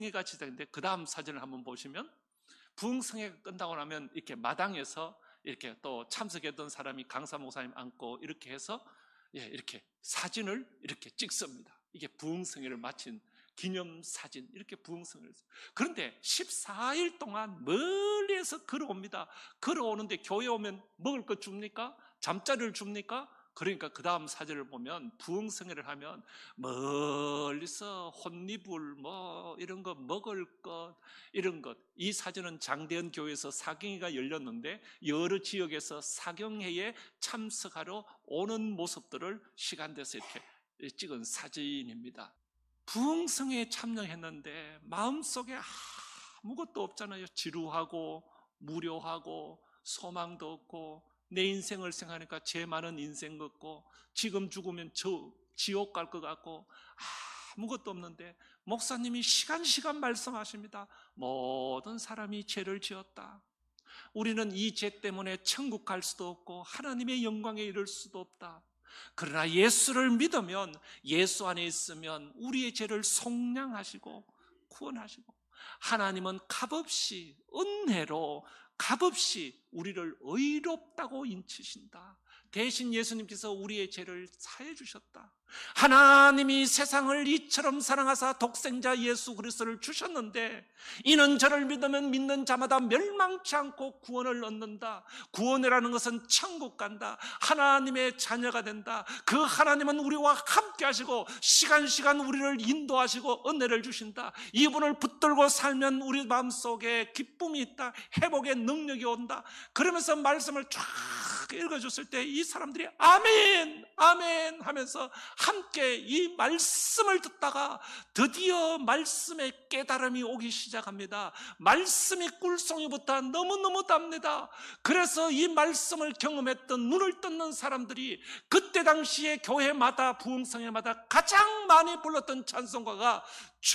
부흥회가 시작인데 그 다음 사진을 한번 보시면 부흥성회가 끝나고 나면 이렇게 마당에서 이렇게 또 참석했던 사람이 강사 목사님 앉고 이렇게 해서 이렇게 사진을 이렇게 찍습니다. 이게 부흥성회를 마친 기념사진, 이렇게 부흥성회를 했어요. 그런데 14일 동안 멀리에서 걸어옵니다. 걸어오는데 교회 오면 먹을 거 줍니까? 잠자리를 줍니까? 그러니까 그 다음 사진을 보면 부흥성회를 하면 멀리서 혼이불 이런 거 먹을 것 이런 것, 이 사진은 장대현 교회에서 사경회가 열렸는데 여러 지역에서 사경회에 참석하러 오는 모습들을 시간대서 이렇게 찍은 사진입니다. 부흥성회에 참여했는데 마음속에 아무것도 없잖아요. 지루하고 무료하고 소망도 없고 내 인생을 생각하니까 죄 많은 인생 같고 지금 죽으면 지옥 갈 것 같고 아무것도 없는데 목사님이 시간 말씀하십니다. 모든 사람이 죄를 지었다. 우리는 이 죄 때문에 천국 갈 수도 없고 하나님의 영광에 이를 수도 없다. 그러나 예수를 믿으면, 예수 안에 있으면 우리의 죄를 속량하시고 구원하시고 하나님은 값없이 은혜로 값없이 우리를 의롭다고 인치신다. 대신 예수님께서 우리의 죄를 사해 주셨다. 하나님이 세상을 이처럼 사랑하사 독생자 예수 그리스도를 주셨는데 이는 저를 믿으면 믿는 자마다 멸망치 않고 구원을 얻는다. 구원이라는 것은 천국 간다. 하나님의 자녀가 된다. 그 하나님은 우리와 함께 하시고 시간 우리를 인도하시고 은혜를 주신다. 이분을 붙들고 살면 우리 마음속에 기쁨이 있다. 회복의 능력이 온다. 그러면서 말씀을 쫙 읽어줬을 때 이 사람들이 아멘 아멘 하면서 함께 이 말씀을 듣다가 드디어 말씀의 깨달음이 오기 시작합니다. 말씀이 꿀송이부터 너무너무 답니다. 그래서 이 말씀을 경험했던 눈을 떴는 사람들이 그때 당시에 교회마다 부흥성회마다 가장 많이 불렀던 찬송가가